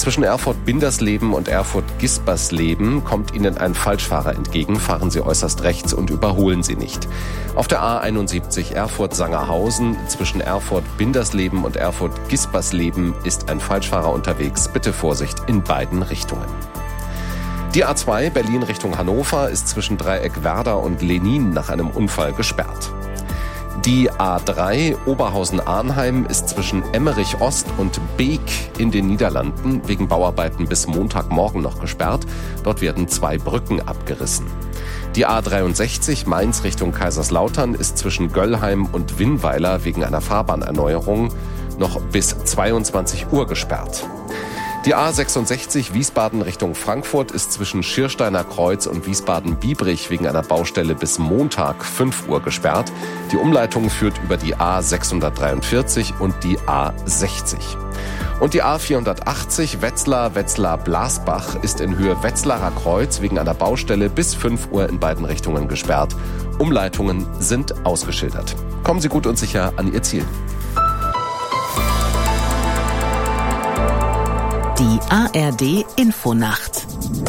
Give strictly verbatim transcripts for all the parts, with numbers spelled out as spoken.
Zwischen Erfurt-Bindersleben und Erfurt-Gispersleben kommt Ihnen ein Falschfahrer entgegen. Fahren Sie äußerst rechts und überholen Sie nicht. Auf der A einundsiebzig Erfurt-Sangerhausen zwischen Erfurt-Bindersleben und Erfurt-Gispersleben ist ein Falschfahrer unterwegs. Bitte Vorsicht in beiden Richtungen. Die A zwei Berlin Richtung Hannover ist zwischen Dreieck Werder und Lenin nach einem Unfall gesperrt. Die A drei Oberhausen-Arnheim ist zwischen Emmerich Ost und Beek in den Niederlanden wegen Bauarbeiten bis Montagmorgen noch gesperrt. Dort werden zwei Brücken abgerissen. Die A dreiundsechzig Mainz Richtung Kaiserslautern ist zwischen Göllheim und Winnweiler wegen einer Fahrbahnerneuerung noch bis zweiundzwanzig Uhr gesperrt. Die A sechsundsechzig Wiesbaden Richtung Frankfurt ist zwischen Schiersteiner Kreuz und Wiesbaden-Biebrich wegen einer Baustelle bis Montag fünf Uhr gesperrt. Die Umleitung führt über die A sechshundertdreiundvierzig und die A sechzig. Und die A vierhundertachtzig Wetzlar-Wetzlar-Blasbach ist in Höhe Wetzlarer Kreuz wegen einer Baustelle bis fünf Uhr in beiden Richtungen gesperrt. Umleitungen sind ausgeschildert. Kommen Sie gut und sicher an Ihr Ziel. Die A R D Infonacht.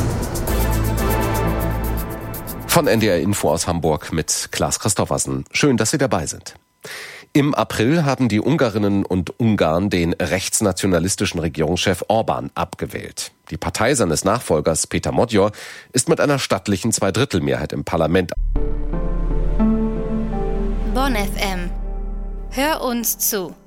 Von N D R Info aus Hamburg mit Klaas Christoffersen. Schön, dass Sie dabei sind. Im April haben die Ungarinnen und Ungarn den rechtsnationalistischen Regierungschef Orbán abgewählt. Die Partei seines Nachfolgers Peter Modjor ist mit einer stattlichen Zweidrittelmehrheit im Parlament. Bonn F M. Hör uns zu.